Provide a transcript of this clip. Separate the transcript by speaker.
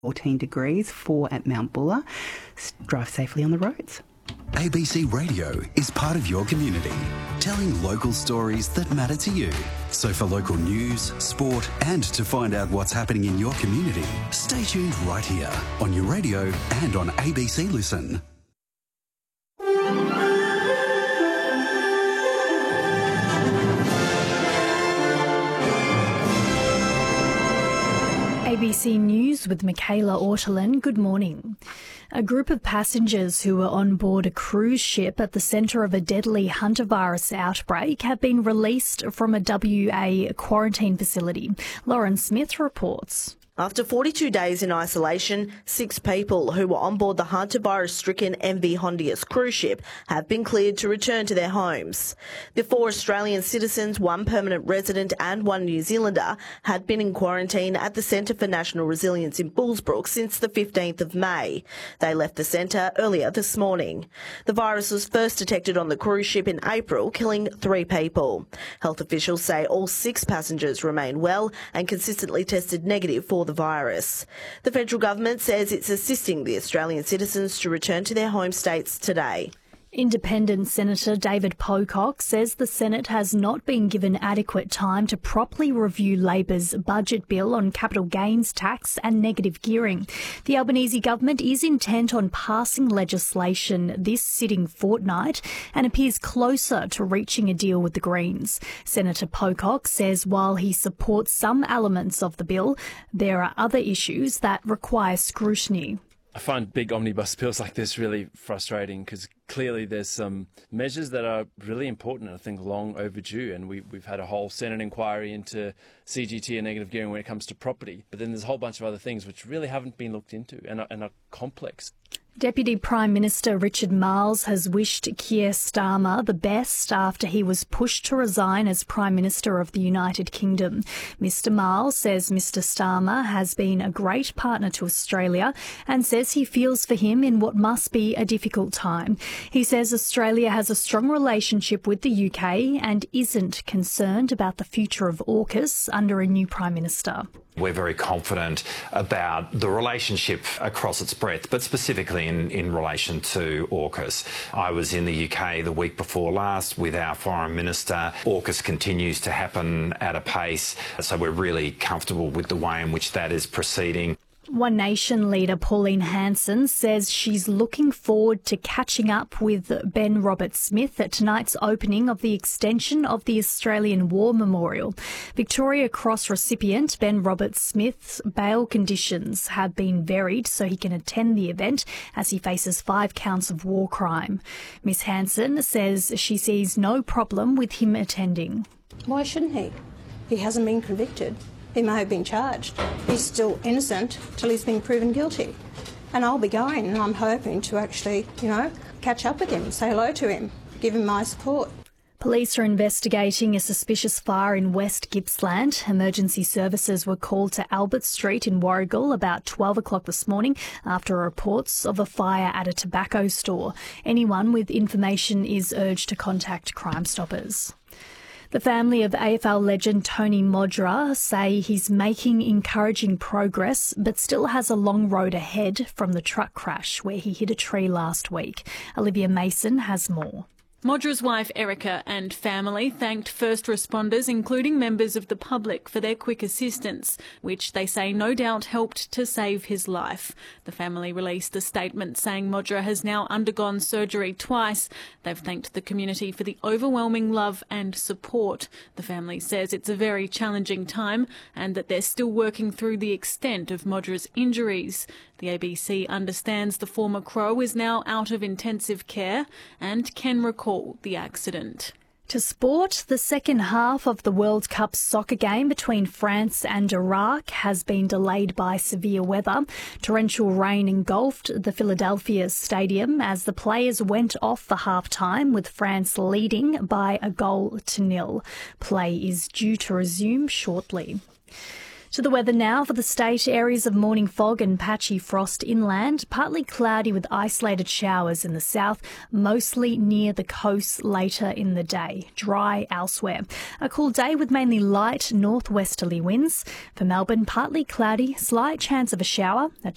Speaker 1: 14 degrees, 4 at Mount Buller. Drive safely on the roads.
Speaker 2: ABC Radio is part of your community, telling local stories that matter to you. So for local news, sport and to find out what's happening in your community, stay tuned right here on your radio and on ABC Listen.
Speaker 3: ABC News with Michaela Ortolin. Good morning. A group of passengers who were on board a cruise ship at the centre of a deadly hantavirus outbreak have been released from a WA quarantine facility. Lauren Smith reports.
Speaker 4: After 42 days in isolation, 6 people who were on board the hantavirus-stricken MV Hondius cruise ship have been cleared to return to their homes. The 4 Australian citizens, 1 permanent resident and 1 New Zealander, had been in quarantine at the Centre for National Resilience in Bullsbrook since the 15th of May. They left the centre earlier this morning. The virus was first detected on the cruise ship in April, killing 3 people. Health officials say all 6 passengers remain well and consistently tested negative for the virus. The federal government says it's assisting the Australian citizens to return to their home states today.
Speaker 3: Independent Senator David Pocock says the Senate has not been given adequate time to properly review Labor's budget bill on capital gains tax and negative gearing. The Albanese government is intent on passing legislation this sitting fortnight and appears closer to reaching a deal with the Greens. Senator Pocock says while he supports some elements of the bill, there are other issues that require scrutiny.
Speaker 5: I find big omnibus bills like this really frustrating because clearly there's some measures that are really important and I think long overdue, and we've had a whole Senate inquiry into CGT and negative gearing when it comes to property, but then there's a whole bunch of other things which really haven't been looked into and are complex.
Speaker 3: Deputy Prime Minister Richard Marles has wished Keir Starmer the best after he was pushed to resign as Prime Minister of the United Kingdom. Mr Marles says Mr Starmer has been a great partner to Australia and says he feels for him in what must be a difficult time. He says Australia has a strong relationship with the UK and isn't concerned about the future of AUKUS under a new Prime Minister.
Speaker 6: We're very confident about the relationship across its breadth, but specifically in relation to AUKUS. I was in the UK the week before last with our Foreign Minister. AUKUS continues to happen at a pace, so we're really comfortable with the way in which that is proceeding.
Speaker 3: One Nation leader Pauline Hanson says she's looking forward to catching up with Ben Roberts-Smith at tonight's opening of the extension of the Australian War Memorial. Victoria Cross recipient Ben Roberts-Smith's bail conditions have been varied so he can attend the event as he faces 5 counts of war crime. Ms Hanson says she sees no problem with him attending.
Speaker 7: Why shouldn't he? He hasn't been convicted. He may have been charged. He's still innocent till he's been proven guilty. And I'll be going, and I'm hoping to actually, catch up with him, say hello to him, give him my support.
Speaker 3: Police are investigating a suspicious fire in West Gippsland. Emergency services were called to Albert Street in Warragul about 12 o'clock this morning after reports of a fire at a tobacco store. Anyone with information is urged to contact Crime Stoppers. The family of AFL legend Tony Modra say he's making encouraging progress but still has a long road ahead from the truck crash where he hit a tree last week. Olivia Mason has more.
Speaker 8: Modra's wife Erica and family thanked first responders, including members of the public, for their quick assistance, which they say no doubt helped to save his life. The family released a statement saying Modra has now undergone surgery twice. They've thanked the community for the overwhelming love and support. The family says it's a very challenging time and that they're still working through the extent of Modra's injuries. The ABC understands the former Crow is now out of intensive care and can recall the accident.
Speaker 3: To sport, the second half of the World Cup soccer game between France and Iraq has been delayed by severe weather. Torrential rain engulfed the Philadelphia stadium as the players went off for half-time, with France leading by 1-0. Play is due to resume shortly. To the weather now for the state. Areas of morning fog and patchy frost inland, partly cloudy with isolated showers in the south, mostly near the coast later in the day. Dry elsewhere. A cool day with mainly light northwesterly winds. For Melbourne, partly cloudy, slight chance of a shower at